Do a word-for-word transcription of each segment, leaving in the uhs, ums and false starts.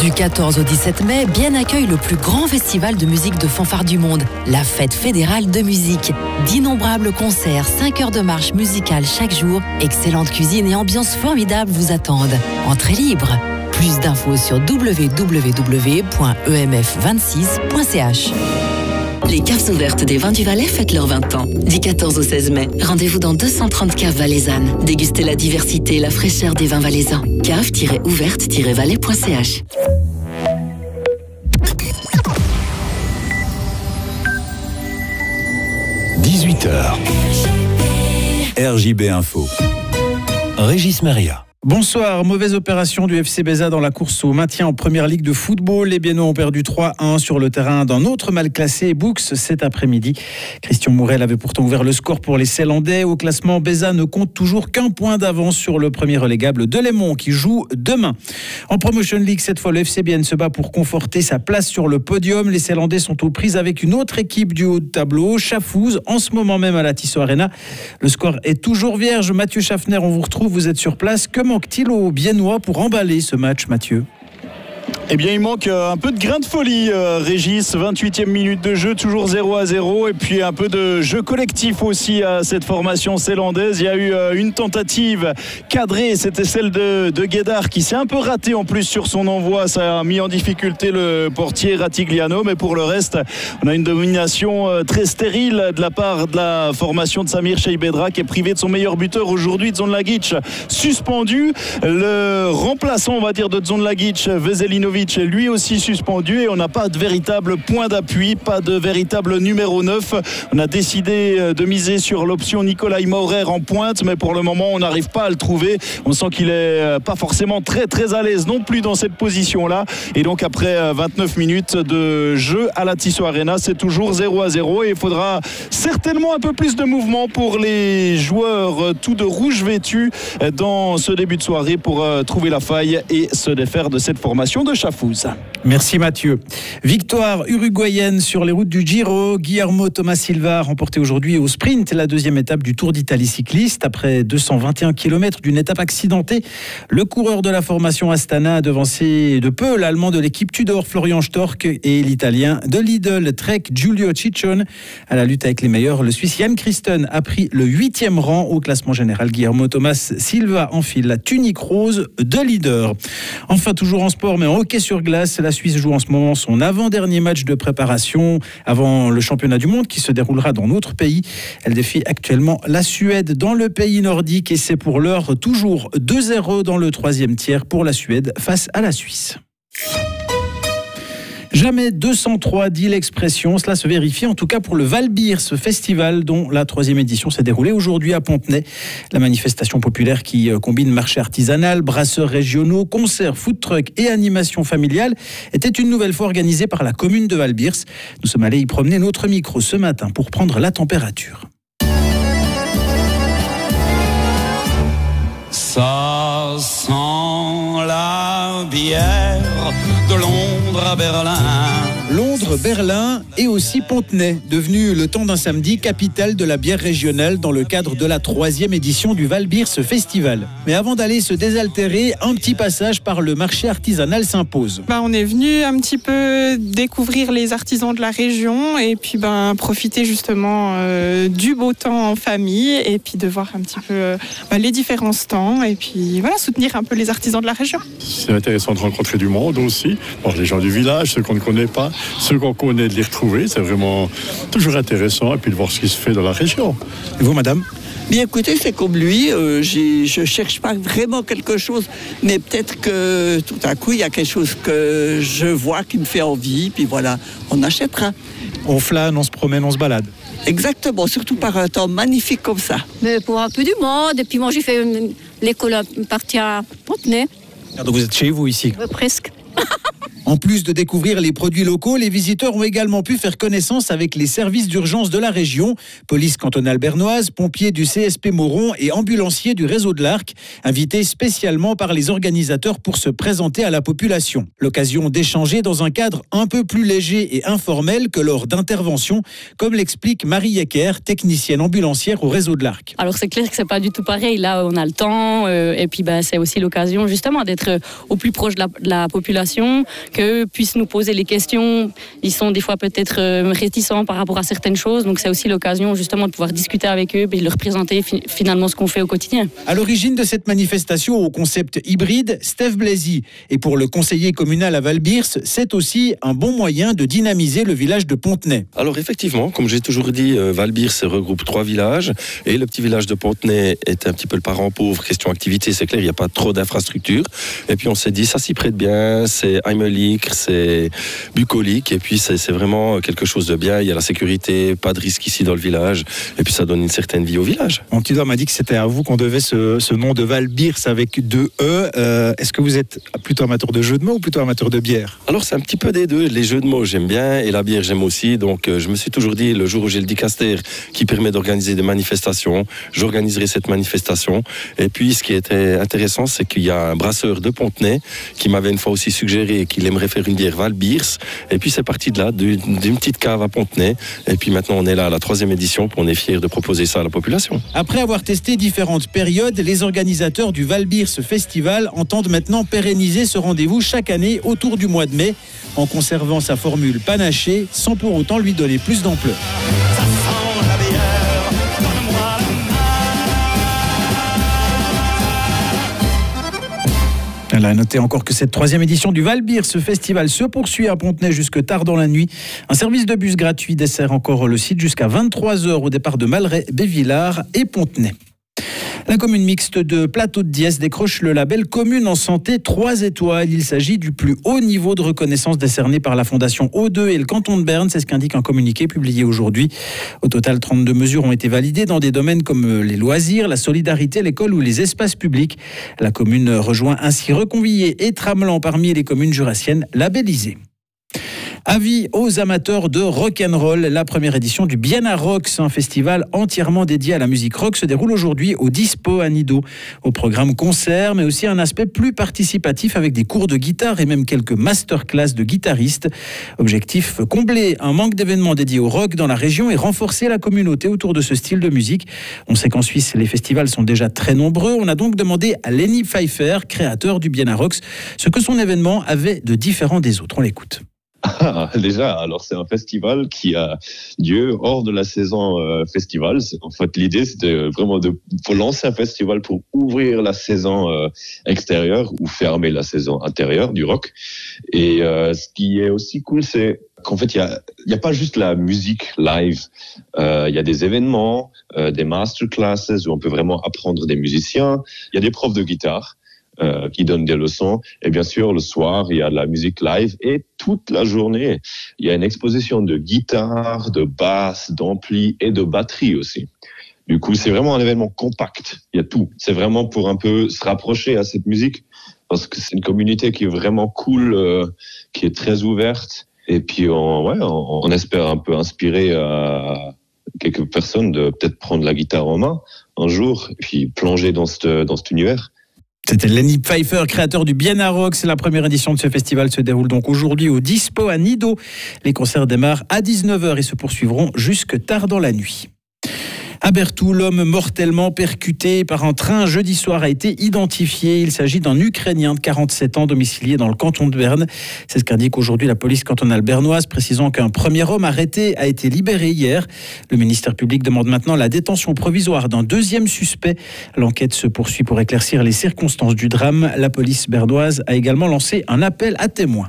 Du quatorze au dix-sept mai, Bienne accueille le plus grand festival de musique de fanfare du monde, la Fête fédérale de musique. D'innombrables concerts, cinq heures de marche musicale chaque jour, excellente cuisine et ambiance formidable vous attendent. Entrée libre. Plus d'infos sur w w w point e m f vingt-six point c h. Les caves ouvertes des vins du Valais fêtent leurs vingt ans. Du quatorze au seize mai, rendez-vous dans deux cent trente caves valaisannes. Dégustez la diversité et la fraîcheur des vins valaisans. cave ouverte valais point c h. dix-huit heures. R J B Info. Régis Maria. Bonsoir, mauvaise opération du F C Béza dans la course au maintien en première ligue de football. Les Biennois ont perdu trois à un sur le terrain d'un autre mal classé, Boux, cet après-midi. Christian Mourel avait pourtant ouvert le score pour les Ceylandais. Au classement, Béza ne compte toujours qu'un point d'avance sur le premier relégable Delémont qui joue demain. En Promotion League, cette fois, le F C Bienne se bat pour conforter sa place sur le podium. Les Ceylandais sont aux prises avec une autre équipe du haut de tableau, Chafouz, en ce moment même à la Tissot Arena. Le score est toujours vierge. Mathieu Schaffner, on vous retrouve, vous êtes sur place. Comment manque-t-il aux Biennois pour emballer ce match, Mathieu ? Eh bien, il manque un peu de grain de folie, euh, Régis. vingt-huitième minute de jeu, toujours zéro à zéro. Et puis un peu de jeu collectif aussi à cette formation ceylandaise. Il y a eu euh, une tentative cadrée, c'était celle de, de Guédard qui s'est un peu raté en plus sur son envoi. Ça a mis en difficulté le portier Ratigliano. Mais pour le reste, on a une domination euh, très stérile de la part de la formation de Samir Cheibedra qui est privé de son meilleur buteur aujourd'hui, Dzonlagic, suspendu. Le remplaçant, on va dire, de Dzonlagic, Veselinovic, lui aussi suspendu, et on n'a pas de véritable point d'appui, pas de véritable numéro neuf. On a décidé de miser sur l'option Nicolai Maurer en pointe, mais pour le moment on n'arrive pas à le trouver. On sent qu'il est pas forcément très très à l'aise non plus dans cette position là, et donc après vingt-neuf minutes de jeu à la Tissot Arena, c'est toujours zéro à zéro, et il faudra certainement un peu plus de mouvement pour les joueurs tout de rouge vêtus dans ce début de soirée pour trouver la faille et se défaire de cette formation de Chafouz. Merci Mathieu. Victoire uruguayenne sur les routes du Giro. Guillermo Thomas Silva a remporté aujourd'hui au sprint la deuxième étape du Tour d'Italie cycliste. Après deux cent vingt et un kilomètres d'une étape accidentée, le coureur de la formation Astana a devancé de peu l'Allemand de l'équipe Tudor Florian Stork et l'Italien de Lidl Trek Giulio Ciccione. À la lutte avec les meilleurs, le Suisse Jan Christen a pris le huitième rang au classement général. Guillermo Thomas Silva enfile la tunique rose de leader. Enfin, toujours en sport, mais en hockey sur glace, la Suisse joue en ce moment son avant-dernier match de préparation avant le championnat du monde qui se déroulera dans notre pays. Elle défie actuellement la Suède dans le pays nordique et c'est pour l'heure toujours deux zéro dans le troisième tiers pour la Suède face à la Suisse. Jamais deux cent trois, dit l'expression. Cela se vérifie en tout cas pour le Valbirs, ce festival dont la troisième édition s'est déroulée aujourd'hui à Pontenay. La manifestation populaire qui combine marché artisanal, brasseurs régionaux, concerts, food truck et animation familiale était une nouvelle fois organisée par la commune de Valbirs. Nous sommes allés y promener notre micro ce matin pour prendre la température. Ça sent la bière de Londres à Berlin. Londres, Berlin et aussi Pontenay, devenu le temps d'un samedi capitale de la bière régionale dans le cadre de la troisième édition du Valbirs Festival. Mais avant d'aller se désaltérer, un petit passage par le marché artisanal s'impose. Bah, on est venu un petit peu découvrir les artisans de la région et puis bah, profiter justement euh, du beau temps en famille et puis de voir un petit peu euh, bah, les différents stands et puis voilà, soutenir un peu les artisans de la région. C'est intéressant de rencontrer du monde aussi, alors, les gens du village, ceux qu'on ne connaît pas, ceux qu'on connaît, de les retrouver, c'est vraiment toujours intéressant et puis de voir ce qui se fait dans la région. Et vous, madame ? Bien écoutez, c'est comme lui, euh, j'ai, je ne cherche pas vraiment quelque chose, mais peut-être que tout à coup, il y a quelque chose que je vois qui me fait envie, puis voilà, on achètera. On flâne, on se promène, on se balade. Exactement, surtout par un temps magnifique comme ça. Mais pour un peu du monde, et puis moi j'ai fait une, l'école partie à Pontenay. Donc vous êtes chez vous ici ? Euh, presque. En plus de découvrir les produits locaux, les visiteurs ont également pu faire connaissance avec les services d'urgence de la région, police cantonale bernoise, pompiers du C S P Moron et ambulanciers du réseau de l'Arc, invités spécialement par les organisateurs pour se présenter à la population. L'occasion d'échanger dans un cadre un peu plus léger et informel que lors d'interventions, comme l'explique Marie Yecker, technicienne ambulancière au réseau de l'Arc. Alors c'est clair que c'est pas du tout pareil. Là, on a le temps euh, et puis ben, c'est aussi l'occasion justement d'être au plus proche de la, de la population, qu'eux puissent nous poser les questions. Ils sont des fois peut-être euh, réticents par rapport à certaines choses, donc c'est aussi l'occasion justement de pouvoir discuter avec eux et de leur présenter fi- finalement ce qu'on fait au quotidien. À l'origine de cette manifestation au concept hybride, Steph Blazy. Et pour le conseiller communal à Val-Birse, c'est aussi un bon moyen de dynamiser le village de Pontenay. Alors effectivement, comme j'ai toujours dit, euh, Val-Birse regroupe trois villages et le petit village de Pontenay est un petit peu le parent pauvre. Question activité, c'est clair, il n'y a pas trop d'infrastructures. Et puis on s'est dit, ça s'y prête bien, c'est Heimelic, c'est bucolique et puis c'est, c'est vraiment quelque chose de bien. Il y a la sécurité, pas de risque ici dans le village et puis ça donne une certaine vie au village. Mon petit doigt m'a dit que c'était à vous qu'on devait ce, ce nom de Val-Birse avec deux E. Euh, est-ce que vous êtes plutôt amateur de jeux de mots ou plutôt amateur de bière? Alors c'est un petit peu des deux. Les jeux de mots j'aime bien et la bière j'aime aussi. Donc euh, je me suis toujours dit, le jour où j'ai le dicaster qui permet d'organiser des manifestations, j'organiserai cette manifestation. Et puis ce qui était intéressant, c'est qu'il y a un brasseur de Pontenay qui m'avait une fois aussi suggéré qu'il aimerait faire une bière Val-Birse. Et puis c'est parti de là, d'une, d'une petite cave à Pontenay. Et puis maintenant on est là à la troisième édition, puis on est fiers de proposer ça à la population. Après avoir testé différentes périodes, les organisateurs du Val-Birse Festival entendent maintenant pérenniser ce rendez-vous chaque année autour du mois de mai, en conservant sa formule panachée, sans pour autant lui donner plus d'ampleur. Elle a noté encore que cette troisième édition du Val-Birse Festival se poursuit à Pontenay jusque tard dans la nuit. Un service de bus gratuit dessert encore le site jusqu'à vingt-trois heures au départ de Malray, Bévillard et Pontenay. La commune mixte de Plateau de Diesse décroche le label Commune en santé trois étoiles. Il s'agit du plus haut niveau de reconnaissance décerné par la Fondation O deux et le canton de Berne. C'est ce qu'indique un communiqué publié aujourd'hui. Au total, trente-deux mesures ont été validées dans des domaines comme les loisirs, la solidarité, l'école ou les espaces publics. La commune rejoint ainsi Reconvillé et Tramelan parmi les communes jurassiennes labellisées. Avis aux amateurs de rock'n'roll, la première édition du Biena Rocks, un festival entièrement dédié à la musique rock, se déroule aujourd'hui au Dispo à Nido. Au programme concert, mais aussi un aspect plus participatif avec des cours de guitare et même quelques masterclass de guitaristes. Objectif, combler un manque d'événements dédiés au rock dans la région et renforcer la communauté autour de ce style de musique. On sait qu'en Suisse, les festivals sont déjà très nombreux. On a donc demandé à Lenny Pfeiffer, créateur du Biena Rocks, ce que son événement avait de différent des autres. On l'écoute. Ah, déjà, alors c'est un festival qui a lieu hors de la saison euh, festival. En fait, l'idée, c'était vraiment de pour lancer un festival pour ouvrir la saison euh, extérieure ou fermer la saison intérieure du rock. Et euh, ce qui est aussi cool, c'est qu'en fait, il y a, il y a pas juste la musique live. Euh, il y a des événements, euh, des masterclasses où on peut vraiment apprendre des musiciens. Il y a des profs de guitare. Euh, qui donnent des leçons. Et bien sûr, le soir, il y a de la musique live. Et toute la journée, il y a une exposition de guitare, de basse, d'ampli et de batterie aussi. Du coup, c'est vraiment un événement compact. Il y a tout. C'est vraiment pour un peu se rapprocher à cette musique parce que c'est une communauté qui est vraiment cool, euh, qui est très ouverte. Et puis, on, ouais, on, on espère un peu inspirer euh, quelques personnes de peut-être prendre la guitare en main un jour et puis plonger dans, cette, dans cet univers. C'était Lenny Pfeiffer, créateur du Biena Rocks. La première édition de ce festival se déroule donc aujourd'hui au Dispo à Nido. Les concerts démarrent à dix-neuf heures et se poursuivront jusque tard dans la nuit. À Berthoud, l'homme mortellement percuté par un train jeudi soir a été identifié. Il s'agit d'un Ukrainien de quarante-sept ans domicilié dans le canton de Berne. C'est ce qu'indique aujourd'hui la police cantonale bernoise, précisant qu'un premier homme arrêté a été libéré hier. Le ministère public demande maintenant la détention provisoire d'un deuxième suspect. L'enquête se poursuit pour éclaircir les circonstances du drame. La police bernoise a également lancé un appel à témoins.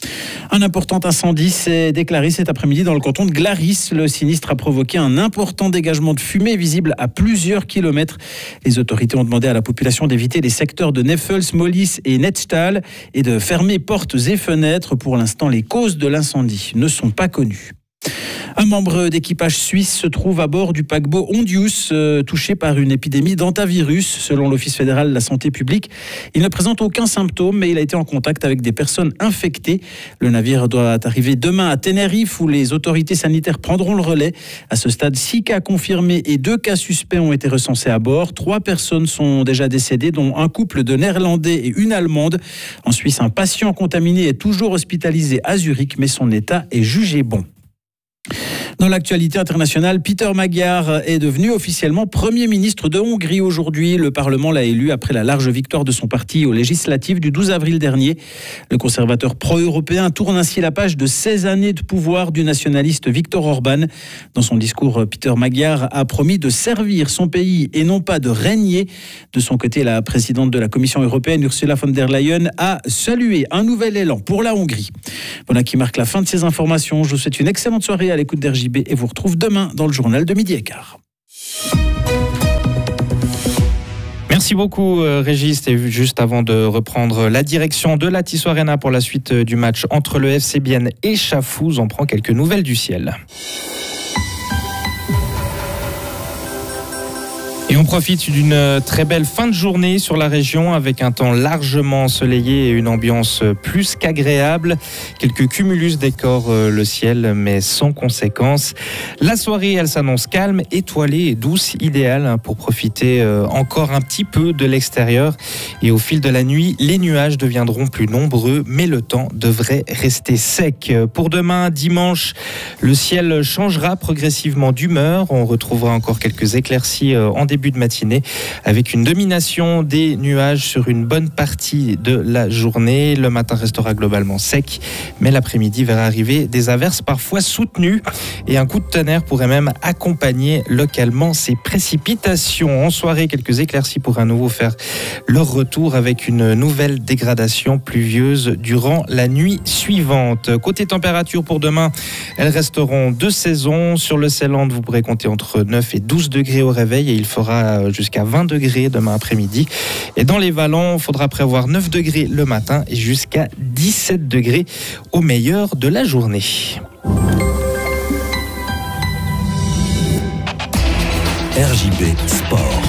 Un important incendie s'est déclaré cet après-midi dans le canton de Glaris. Le sinistre a provoqué un important dégagement de fumée visible à plusieurs kilomètres. Les autorités ont demandé à la population d'éviter les secteurs de Neffels, Mollis et Netztal et de fermer portes et fenêtres. Pour l'instant, les causes de l'incendie ne sont pas connues. Un membre d'équipage suisse se trouve à bord du paquebot Hondius, euh, touché par une épidémie d'hantavirus. Selon l'Office fédéral de la santé publique, il ne présente aucun symptôme, mais il a été en contact avec des personnes infectées. Le navire doit arriver demain à Tenerife, où les autorités sanitaires prendront le relais. À ce stade, six cas confirmés et deux cas suspects ont été recensés à bord. Trois personnes sont déjà décédées, dont un couple de Néerlandais et une Allemande. En Suisse, un patient contaminé est toujours hospitalisé à Zurich, mais son état est jugé bon. Dans l'actualité internationale, Peter Magyar est devenu officiellement Premier ministre de Hongrie aujourd'hui. Le Parlement l'a élu après la large victoire de son parti aux législatives du douze avril dernier. Le conservateur pro-européen tourne ainsi la page de seize années de pouvoir du nationaliste Viktor Orban. Dans son discours, Peter Magyar a promis de servir son pays et non pas de régner. De son côté, la présidente de la Commission européenne, Ursula von der Leyen, a salué un nouvel élan pour la Hongrie. Voilà qui marque la fin de ces informations. Je vous souhaite une excellente soirée à l'écoute d'R J B et vous retrouve demain dans le journal de midi et quart. Merci beaucoup Régis. Et juste avant de reprendre la direction de la Tissot Arena pour la suite du match entre le F C Bienne et Chafouz, on prend quelques nouvelles du ciel. Et on profite d'une très belle fin de journée sur la région avec un temps largement ensoleillé et une ambiance plus qu'agréable. Quelques cumulus décorent le ciel, mais sans conséquence. La soirée, elle s'annonce calme, étoilée et douce, idéale pour profiter encore un petit peu de l'extérieur. Et au fil de la nuit, les nuages deviendront plus nombreux, mais le temps devrait rester sec. Pour demain, dimanche, le ciel changera progressivement d'humeur. On retrouvera encore quelques éclaircies en début début de matinée avec une domination des nuages sur une bonne partie de la journée. Le matin restera globalement sec, mais l'après-midi verra arriver des averses parfois soutenues et un coup de tonnerre pourrait même accompagner localement ces précipitations. En soirée, quelques éclaircies pourraient à nouveau faire leur retour avec une nouvelle dégradation pluvieuse durant la nuit suivante. Côté température pour demain, elles resteront de saison. Sur le Seeland, vous pourrez compter entre neuf et douze degrés au réveil et il fera jusqu'à vingt degrés demain après-midi. Et dans les Vallons, il faudra prévoir neuf degrés le matin et jusqu'à dix-sept degrés au meilleur de la journée. R J B Sport.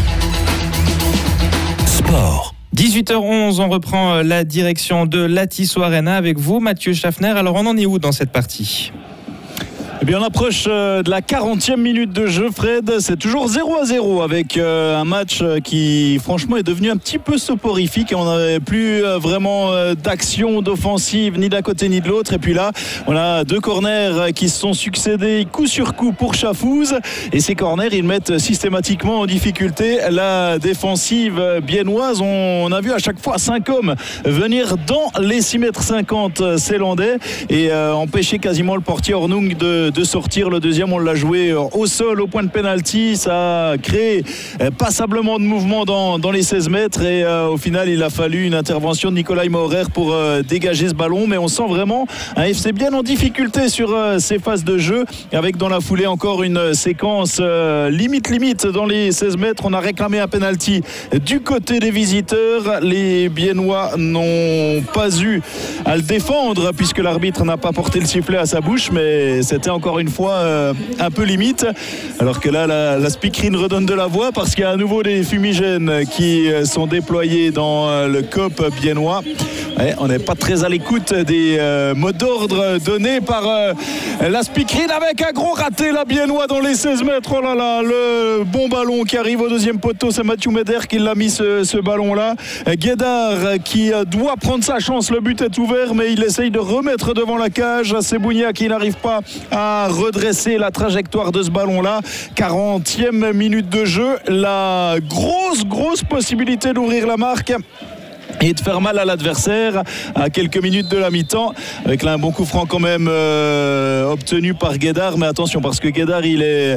Sport. dix-huit heures onze, on reprend la direction de la Tissot Arena avec vous, Mathieu Schaffner. Alors on en est où dans cette partie ? Eh bien, on approche de la quarantième minute de jeu, Fred. C'est toujours zéro à zéro avec un match qui, franchement, est devenu un petit peu soporifique. On n'avait plus vraiment d'action, d'offensive, ni d'un côté ni de l'autre. Et puis là, on a deux corners qui se sont succédés coup sur coup pour Chafouz. Et ces corners, ils mettent systématiquement en difficulté la défensive biennoise. On a vu à chaque fois cinq hommes venir dans les six mètres cinquante zélandais et empêcher quasiment le portier Hornung de de sortir. Le deuxième, on l'a joué au sol, au point de pénalty. Ça a créé passablement de mouvement dans, dans les seize mètres et euh, au final, il a fallu une intervention de Nicolas Maurer pour euh, dégager ce ballon. Mais on sent vraiment un F C bien en difficulté sur euh, ces phases de jeu, avec dans la foulée encore une séquence euh, limite limite dans les seize mètres. On a réclamé un pénalty du côté des visiteurs. Les Biennois n'ont pas eu à le défendre puisque l'arbitre n'a pas porté le sifflet à sa bouche, mais c'était encore une fois euh, un peu limite, alors que là la, la speakerine redonne de la voix parce qu'il y a à nouveau des fumigènes qui euh, sont déployés dans euh, le C O P biennois. Ouais, on n'est pas très à l'écoute des euh, mots d'ordre donnés par euh, la speakerine, avec un gros raté la biennois dans les seize mètres. Oh là là, le bon ballon qui arrive au deuxième poteau, c'est Mathieu Meder qui l'a mis ce, ce ballon là. Guédard qui doit prendre sa chance, le but est ouvert mais il essaye de remettre devant la cage. C'est Bougna qui n'arrive pas à redresser la trajectoire de ce ballon-là. quarantième minute de jeu, la grosse, grosse possibilité d'ouvrir la marque et de faire mal à l'adversaire à quelques minutes de la mi-temps, avec là un bon coup franc quand même euh, obtenu par Guédard. Mais attention, parce que Guédard, il est...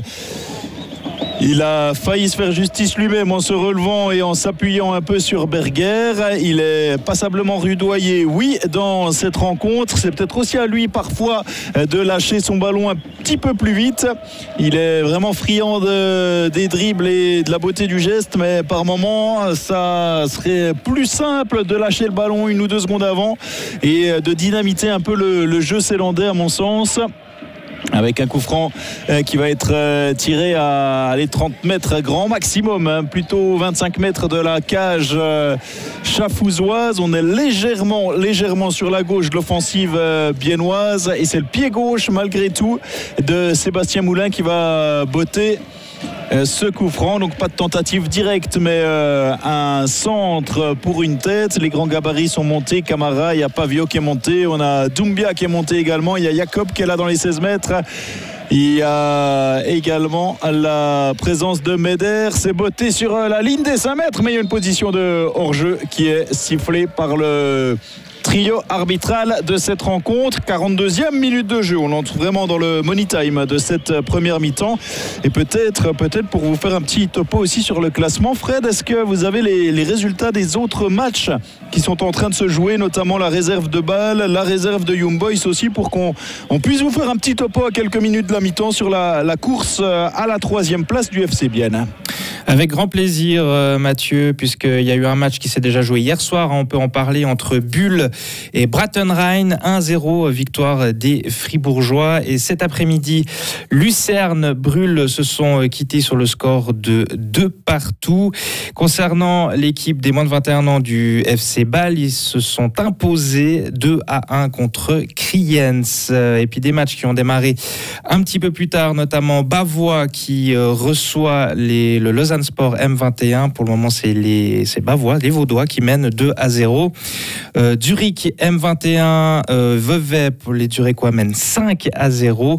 Il a failli se faire justice lui-même en se relevant et en s'appuyant un peu sur Berger. Il est passablement rudoyé, oui, dans cette rencontre. C'est peut-être aussi à lui parfois de lâcher son ballon un petit peu plus vite. Il est vraiment friand de, des dribbles et de la beauté du geste, mais par moments, ça serait plus simple de lâcher le ballon une ou deux secondes avant et de dynamiter un peu le, le jeu zélandais, à mon sens. avec un coup franc euh, qui va être euh, tiré à les trente mètres grand maximum, hein, plutôt vingt-cinq mètres de la cage euh, chafouzoise. On est légèrement légèrement sur la gauche de l'offensive euh, biennoise, et c'est le pied gauche malgré tout de Sébastien Moulin qui va botter euh, ce coup franc. Donc pas de tentative directe, mais euh, un centre pour une tête. Les grands gabarits sont montés. Camara, il y a Pavio qui est monté, on a Doumbia qui est monté également, il y a Jacob qui est là dans les seize mètres. Il y a également la présence de Meder. C'est botté sur la ligne des cinq mètres, mais il y a une position de hors-jeu qui est sifflée par le trio arbitral de cette rencontre. quarante-deuxième minute de jeu, on entre vraiment dans le money time de cette première mi-temps. Et peut-être peut-être pour vous faire un petit topo aussi sur le classement, Fred, est-ce que vous avez les, les résultats des autres matchs qui sont en train de se jouer, notamment la réserve de Bâle, la réserve de Young Boys aussi, pour qu'on on puisse vous faire un petit topo à quelques minutes de la mi-temps sur la, la course à la troisième place du F C Bienne? Avec grand plaisir, euh, Mathieu, puisqu'il y a eu un match qui s'est déjà joué hier soir, on peut en parler, entre Bulle et Brattenrhein, un zéro, victoire des Fribourgeois. Et cet après-midi, Lucerne, Brühl se sont quittés sur le score de deux partout. Concernant l'équipe des moins de vingt et un ans du F C Bâle, ils se sont imposés deux à un contre Kriens. Et puis des matchs qui ont démarré un petit peu plus tard, notamment Bavois qui euh, reçoit les, le Lausanne Sport M vingt et un. Pour le moment, c'est les c'est Bavois, les Vaudois qui mènent deux à zéro. Euh, Zurich M vingt et un, euh, Vevey pour les Zurichois mènent cinq à zéro.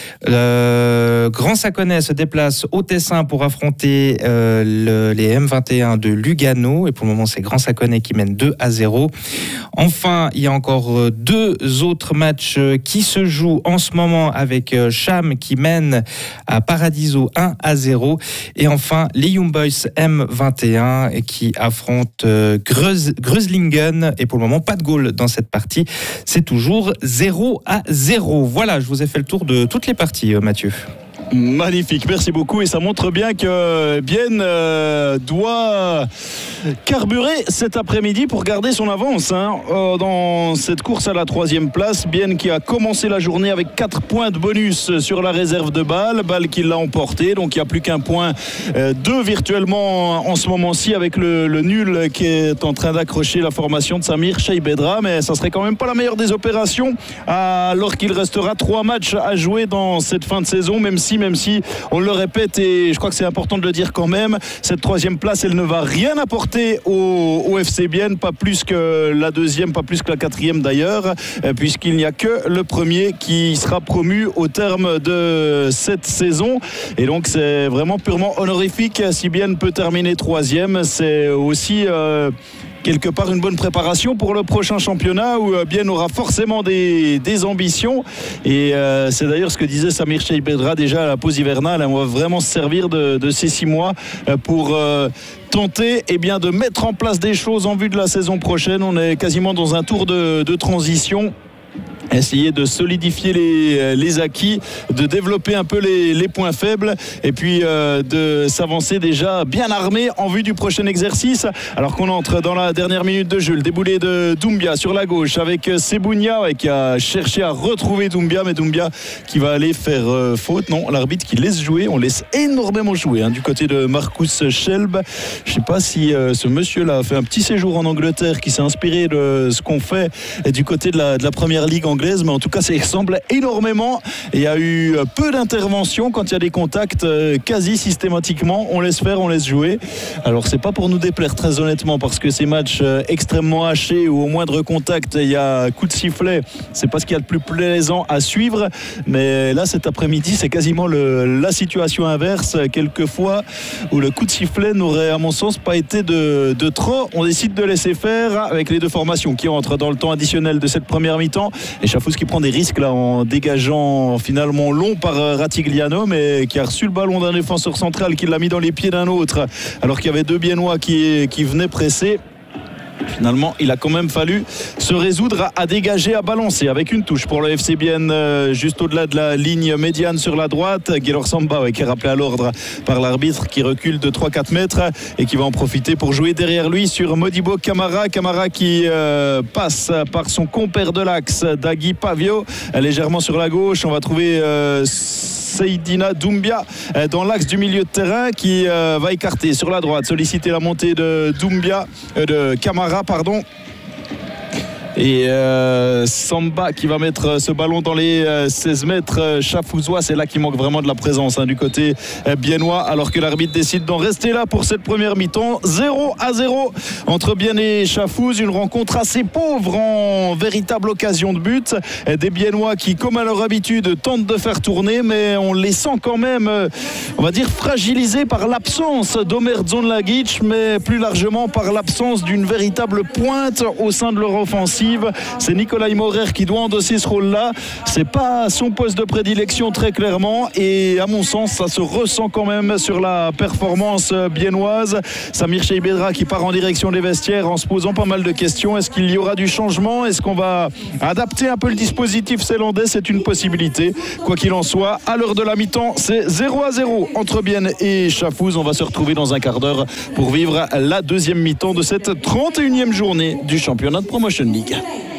Euh, Grand Saconnet se déplace au Tessin pour affronter euh, le, les M vingt et un de Lugano. Et pour le moment, c'est Grand Saconnet qui mène deux à zéro. Enfin, il y a encore deux autres matchs qui se jouent en ce moment avec Cham qui mène à Paradiso un à zéro. Et enfin, les Young Boys M vingt et un qui affrontent Greus, Greuslingen. Et pour le moment, pas de goal dans cette partie. C'est toujours zéro à zéro. Voilà, je vous ai fait le tour de toutes les parties, Mathieu. Magnifique, merci beaucoup, et ça montre bien que Bienne euh, doit carburer cet après-midi pour garder son avance hein, euh, dans cette course à la troisième place. Bienne qui a commencé la journée avec quatre points de bonus sur la réserve de Bâle, Bâle qui l'a emporté, donc il n'y a plus qu'un point, euh, deux virtuellement en ce moment-ci avec le, le nul qui est en train d'accrocher la formation de Samir Cheibedra, mais ça serait quand même pas la meilleure des opérations alors qu'il restera trois matchs à jouer dans cette fin de saison, même si même si on le répète, et je crois que c'est important de le dire quand même, cette troisième place, elle ne va rien apporter au, au F C Bienne, pas plus que la deuxième, pas plus que la quatrième d'ailleurs, puisqu'il n'y a que le premier qui sera promu au terme de cette saison, et donc c'est vraiment purement honorifique si Bienne peut terminer troisième. C'est aussi euh, quelque part une bonne préparation pour le prochain championnat où Bienne aura forcément des, des ambitions, et euh, c'est d'ailleurs ce que disait Samir Cheibedra déjà à la pause hivernale. On va vraiment se servir de, de ces six mois pour euh, tenter eh bien, de mettre en place des choses en vue de la saison prochaine. On est quasiment dans un tour de, de transition. Essayer de solidifier les, les acquis, de développer un peu les, les points faibles, et puis euh, de s'avancer déjà bien armé en vue du prochain exercice. Alors qu'on entre dans la dernière minute de jeu, le déboulé de Doumbia sur la gauche avec Sebounia ouais, qui a cherché à retrouver Doumbia, mais Doumbia qui va aller faire euh, faute. Non, l'arbitre qui laisse jouer, on laisse énormément jouer hein, du côté de Marcus Schelb. Je ne sais pas si euh, ce monsieur-là a fait un petit séjour en Angleterre, qui s'est inspiré de ce qu'on fait du côté de la, de la première ligue anglaise. Mais en tout cas, ça y ressemble énormément. Il y a eu peu d'interventions quand il y a des contacts, quasi systématiquement. On laisse faire, on laisse jouer. Alors, c'est pas pour nous déplaire, très honnêtement, parce que ces matchs extrêmement hachés où au moindre contact, il y a coup de sifflet. C'est pas ce qu'il y a de plus plaisant à suivre. Mais là, cet après-midi, c'est quasiment le, la situation inverse. Quelquefois, où le coup de sifflet n'aurait, à mon sens, pas été de, de trop. On décide de laisser faire avec les deux formations qui entrent dans le temps additionnel de cette première mi-temps. Et Chafous qui prend des risques là en dégageant finalement long par Ratigliano, mais qui a reçu le ballon d'un défenseur central qui l'a mis dans les pieds d'un autre alors qu'il y avait deux Biennois qui, qui venaient presser. Finalement, il a quand même fallu se résoudre à, à dégager, à balancer avec une touche pour le F C Bienne euh, juste au-delà de la ligne médiane sur la droite. Gaylor Samba ouais, qui est rappelé à l'ordre par l'arbitre, qui recule de trois à quatre mètres et qui va en profiter pour jouer derrière lui sur Modibo Camara. Camara qui euh, passe par son compère de l'axe, Dagui Pavio, légèrement sur la gauche. On va trouver euh, Seydina Doumbia dans l'axe du milieu de terrain qui euh, va écarter sur la droite, solliciter la montée de Doumbia, euh, de Camara pardon. Et euh, Samba qui va mettre ce ballon dans les euh, seize mètres. Chafouzois, c'est là qu'il manque vraiment de la présence hein, du côté euh, biennois, alors que l'arbitre décide d'en rester là pour cette première mi-temps. zéro à zéro entre Bienne et Chafouz, une rencontre assez pauvre en véritable occasion de but. Des Biennois qui, comme à leur habitude, tentent de faire tourner, mais on les sent quand même, euh, on va dire, fragilisés par l'absence d'Omer Zonlagic, mais plus largement par l'absence d'une véritable pointe au sein de leur offensive. C'est Nicolas Maurer qui doit endosser ce rôle-là. C'est pas son poste de prédilection très clairement, et à mon sens ça se ressent quand même sur la performance biennoise. Samir Cheibedra qui part en direction des vestiaires en se posant pas mal de questions. Est-ce qu'il y aura du changement? Est-ce qu'on va adapter un peu le dispositif zélandais? C'est une possibilité. Quoi qu'il en soit, à l'heure de la mi-temps, c'est zéro à zéro entre Bienne et Chafouz. On va se retrouver dans un quart d'heure pour vivre la deuxième mi-temps de cette trente et unième journée du championnat de Promotion League.